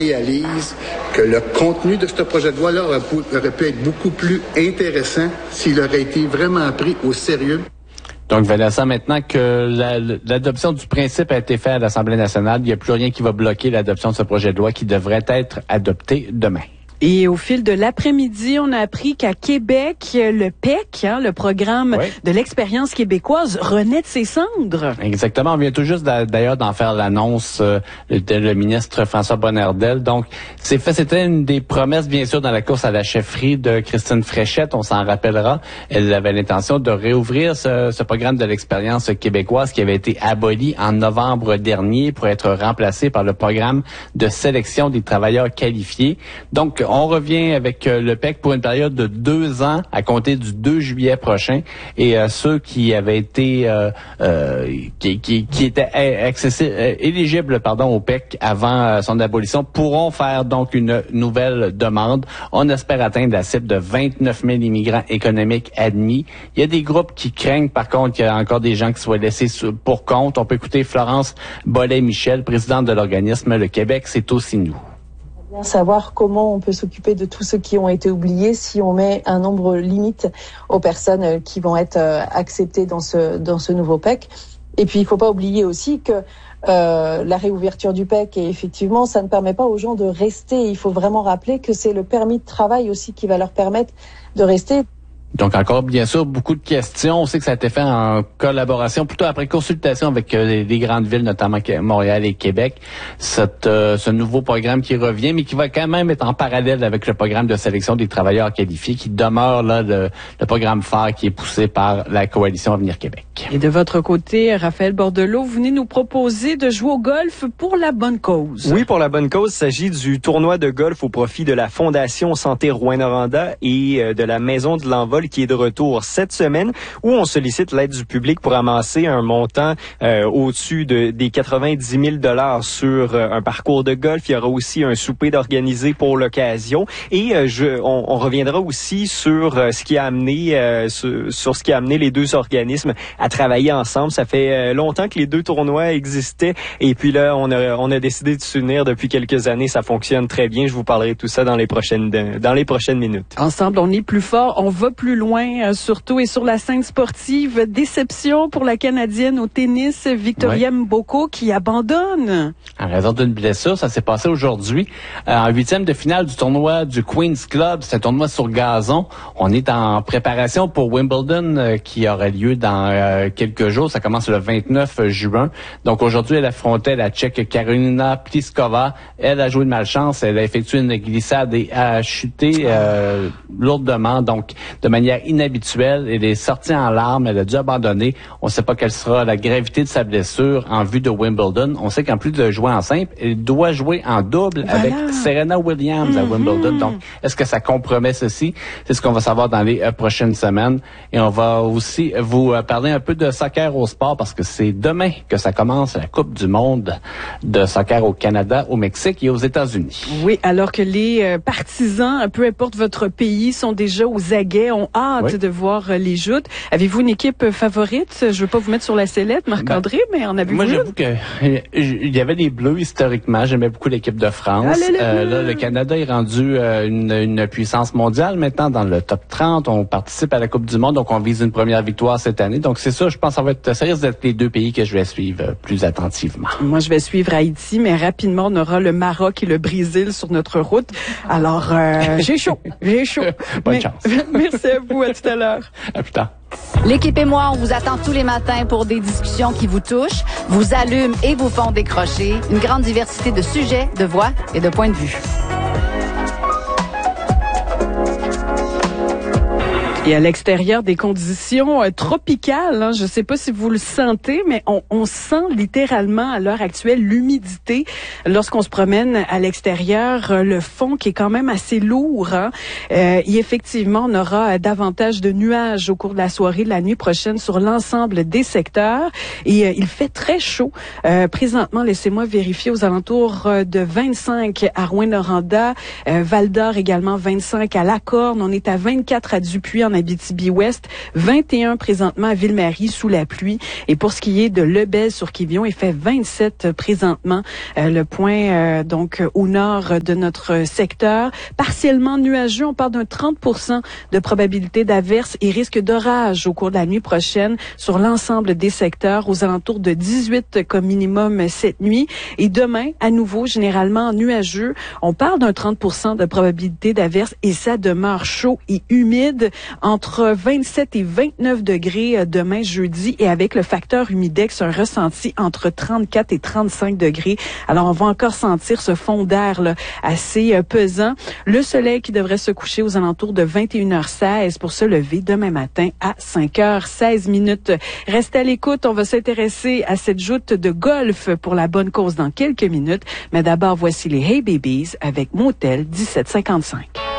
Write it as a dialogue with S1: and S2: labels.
S1: réalise que le contenu de ce projet de loi-là aurait pu être beaucoup plus intéressant s'il aurait été vraiment pris au sérieux.
S2: Donc, Vanessa, maintenant que l'adoption du principe a été faite à l'Assemblée nationale, il n'y a plus rien qui va bloquer l'adoption de ce projet de loi qui devrait être adopté demain.
S3: Et au fil de l'après-midi, on a appris qu'à Québec, le PEC, le programme de l'expérience québécoise, renaît de ses cendres.
S2: Exactement. On vient tout juste d'ailleurs d'en faire l'annonce le ministre François Bonnardel. Donc, c'était une des promesses, bien sûr, dans la course à la chefferie de Christine Fréchette. On s'en rappellera. Elle avait l'intention de réouvrir ce programme de l'expérience québécoise qui avait été aboli en novembre dernier pour être remplacé par le programme de sélection des travailleurs qualifiés. Donc, on revient avec le PEC pour une période de 2 ans à compter du 2 juillet prochain. Et ceux qui avaient été qui étaient éligibles au PEC avant son abolition pourront faire donc une nouvelle demande. On espère atteindre la cible de 29 000 immigrants économiques admis. Il y a des groupes qui craignent par contre qu'il y a encore des gens qui soient laissés pour compte. On peut écouter Florence Bollet-Michel, présidente de l'organisme Le Québec, c'est aussi nous.
S4: Savoir comment on peut s'occuper de tous ceux qui ont été oubliés si on met un nombre limite aux personnes qui vont être acceptées dans ce nouveau PEC. Et puis il faut pas oublier aussi que la réouverture du PEC, et effectivement, ça ne permet pas aux gens de rester. Il faut vraiment rappeler que c'est le permis de travail aussi qui va leur permettre de rester.
S2: Donc encore, bien sûr, beaucoup de questions. On sait que ça a été fait en collaboration, plutôt après consultation avec les grandes villes, notamment Montréal et Québec. Ce nouveau programme qui revient, mais qui va quand même être en parallèle avec le programme de sélection des travailleurs qualifiés, qui demeure là le programme phare qui est poussé par la Coalition Avenir Québec.
S3: Et de votre côté, Raphaël Bordelot, vous venez nous proposer de jouer au golf pour la bonne cause.
S5: Oui, pour la bonne cause. Il s'agit du tournoi de golf au profit de la Fondation Santé Rouyn-Noranda et de la Maison de l'Envol qui est de retour cette semaine, où on sollicite l'aide du public pour amasser un montant au-dessus des 90 000 $ sur un parcours de golf. Il y aura aussi un souper d'organiser pour l'occasion. Et on reviendra aussi sur ce qui a amené sur ce qui a amené les deux organismes à travailler ensemble. Ça fait longtemps que les deux tournois existaient. Et puis là, on a décidé de s'unir depuis quelques années. Ça fonctionne très bien. Je vous parlerai de tout ça dans les prochaines minutes.
S3: Ensemble, on est plus fort, on va plus loin. Surtout et sur la scène sportive, déception pour la Canadienne au tennis, Victoria Mboko qui abandonne.
S2: En raison d'une blessure, ça s'est passé aujourd'hui en 8e de finale du tournoi du Queen's Club. C'est un tournoi sur gazon. On est en préparation pour Wimbledon qui aura lieu dans quelques jours. Ça commence le 29 juin. Donc aujourd'hui, elle affrontait la Tchèque Karolina Pliskova. Elle a joué de malchance. Elle a effectué une glissade et a chuté lourdement, donc de manière inhabituelle. Elle est sortie en larmes. Elle a dû abandonner. On ne sait pas quelle sera la gravité de sa blessure en vue de Wimbledon. On sait qu'en plus de jouer en simple, elle doit jouer en double avec Serena Williams à Wimbledon. Donc, est-ce que ça compromet ceci? C'est ce qu'on va savoir dans les prochaines semaines. Et on va aussi vous parler un peu de soccer au sport parce que c'est demain que ça commence la Coupe du monde de soccer au Canada, au Mexique et aux États-Unis.
S3: Oui, alors que les partisans, peu importe votre pays, sont déjà aux aguets, ont hâte de voir les joutes. Avez-vous une équipe favorite? Je veux pas vous mettre sur la sellette, Marc-André, mais en avez-vous?
S2: Moi, j'avoue que il y avait les Bleus historiquement. J'aimais beaucoup l'équipe de France. Là, le Canada est rendu une puissance mondiale maintenant dans le top 30. On participe à la Coupe du monde, donc on vise une première victoire cette année. Donc c'est ça, je pense que ça risque d'être les deux pays que je vais suivre plus attentivement.
S3: Moi, je vais suivre Haïti, mais rapidement, on aura le Maroc et le Brésil sur notre route. Alors, j'ai chaud.
S2: Bonne chance.
S3: Merci à vous, à tout à l'heure.
S2: À plus tard.
S6: L'équipe et moi, on vous attend tous les matins pour des discussions qui vous touchent, vous allument et vous font décrocher. Une grande diversité de sujets, de voix et de points de vue.
S3: Et à l'extérieur, des conditions tropicales. Je ne sais pas si vous le sentez, mais on sent littéralement à l'heure actuelle l'humidité lorsqu'on se promène à l'extérieur. Le fond qui est quand même assez lourd. Et effectivement, on aura davantage de nuages au cours de la soirée, de la nuit prochaine sur l'ensemble des secteurs. Et il fait très chaud. Présentement, laissez-moi vérifier, aux alentours de 25 à Rouyn-Noranda, Val-d'Or également 25 à Lacorne. On est à 24 à Dupuis en en Abitibi-Ouest, 21 présentement à Ville-Marie sous la pluie. Et pour ce qui est de Lebel-sur-Kivion, il fait 27 présentement. Le point donc au nord de notre secteur. Partiellement nuageux, on parle d'un 30% de probabilité d'averse et risque d'orage au cours de la nuit prochaine sur l'ensemble des secteurs, aux alentours de 18 comme minimum cette nuit. Et demain, à nouveau, généralement nuageux, on parle d'un 30% de probabilité d'averse et ça demeure chaud et humide entre 27 et 29 degrés demain jeudi et avec le facteur humidex, un ressenti entre 34 et 35 degrés. Alors, on va encore sentir ce fond d'air là, assez pesant. Le soleil qui devrait se coucher aux alentours de 21h16 pour se lever demain matin à 5h16. Restez à l'écoute, on va s'intéresser à cette joute de golf pour la bonne cause dans quelques minutes. Mais d'abord, voici les Hey Babies avec Motel 1755.